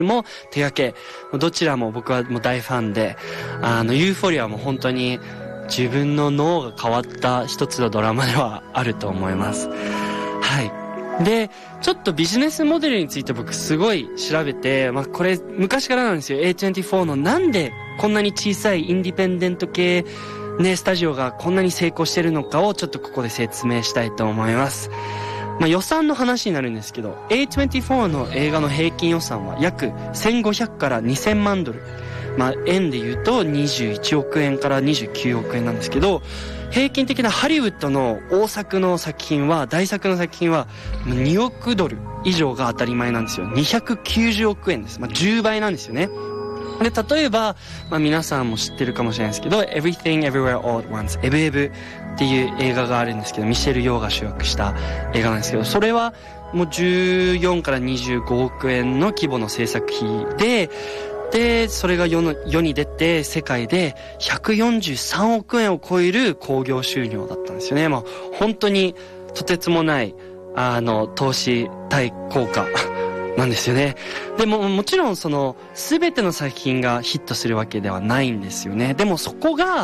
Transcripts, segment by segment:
も手掛け、どちらも僕はもう大ファンで、ユーフォリアも本当に自分の脳が変わった一つのドラマではあると思います。はい。で、ちょっとビジネスモデルについて僕すごい調べて、これ昔からなんですよ。A24 のなんでこんなに小さいインディペンデント系ね、スタジオがこんなに成功してるのかをちょっとここで説明したいと思います。予算の話になるんですけど、A24 の映画の平均予算は約1500から2000万ドル。円で言うと21億円から29億円なんですけど、平均的なハリウッドの大作の作品は、大作の作品は2億ドル以上が当たり前なんですよ。290億円です。10倍なんですよね。で、例えば、皆さんも知ってるかもしれないですけど、Everything Everywhere All at Once、エブエブっていう映画があるんですけど、ミシェル・ヨーが主役した映画なんですけど、それはもう14から25億円の規模の制作費で、それが世に出て、世界で143億円を超える興行収入だったんですよね。本当にとてつもない、投資対効果なんですよね。でも、もちろん全ての作品がヒットするわけではないんですよね。でもそこが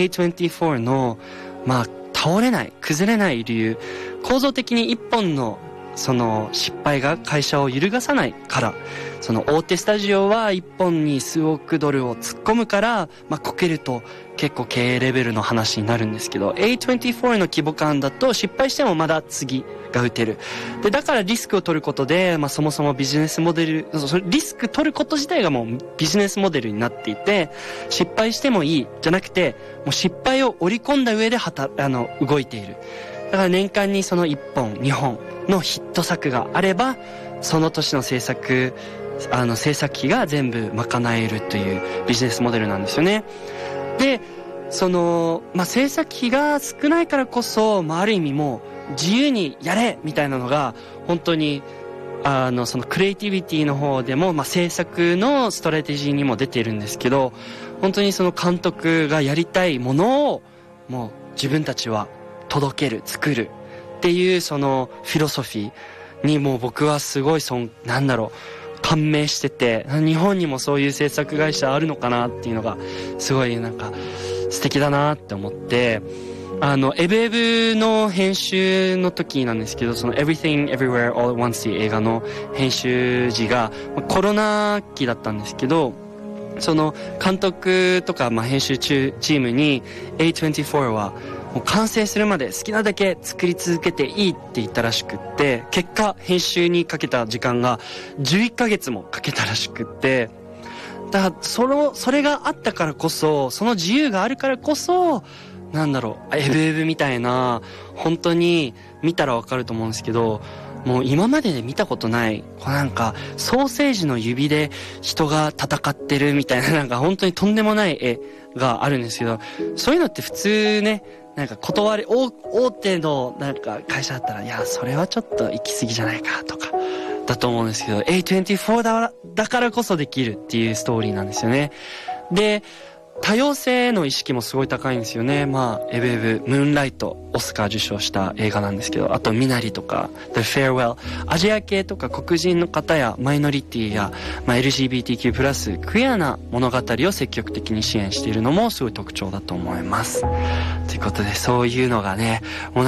A24 の、倒れない、崩れない理由。構造的に一本の失敗が会社を揺るがさないから、大手スタジオは一本に数億ドルを突っ込むから、こけると結構経営レベルの話になるんですけど、A24 の規模感だと失敗してもまだ次が打てる。で、だからリスクを取ることで、そもそもビジネスモデル、リスク取ること自体がもうビジネスモデルになっていて、失敗してもいい、じゃなくて、もう失敗を織り込んだ上で動いている。だから年間に1本、2本のヒット作があれば、その年の制作費が全部賄えるというビジネスモデルなんですよね。で、制作費が少ないからこそ、ある意味もう自由にやれみたいなのが、本当に、クリエイティビティの方でも、制作のストラテジーにも出ているんですけど、本当に監督がやりたいものを、もう自分たちは届ける、作るっていうフィロソフィーにもう僕はすごい感銘してて、日本にもそういう制作会社あるのかなっていうのがすごい素敵だなって思って、エブエブの編集の時なんですけど、Everything Everywhere All at Once っていう映画の編集時がコロナ期だったんですけど、監督とか編集チームに A24 はもう完成するまで好きなだけ作り続けていいって言ったらしくって、結果編集にかけた時間が11ヶ月もかけたらしくって、だからそれがあったからこそ、その自由があるからこそ、エブエブみたいな、本当に見たらわかると思うんですけど、もう今までで見たことない、ソーセージの指で人が戦ってるみたいな、本当にとんでもない絵があるんですけど、そういうのって普通ね、大手の会社だったら、いや、それはちょっと行き過ぎじゃないかとか、だと思うんですけど、A24 だからこそできるっていうストーリーなんですよね。で、多様性の意識もすごい高いんですよね。エブエブ、ムーンライト、オスカー受賞した映画なんですけど、あとミナリとか、The Farewell、アジア系とか黒人の方やマイノリティや、LGBTQ+、クイアな物語を積極的に支援しているのもすごい特徴だと思います。ということで、そういうのがね、もう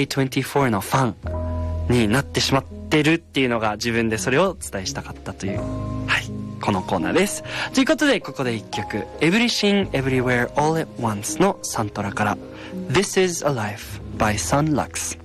A24 のファンになってしまってるっていうのが自分でそれをお伝えしたかったという、このコーナーです。ということで、ここで一曲、Everything Everywhere All at Once のサントラから This is a Life by Sun Lux。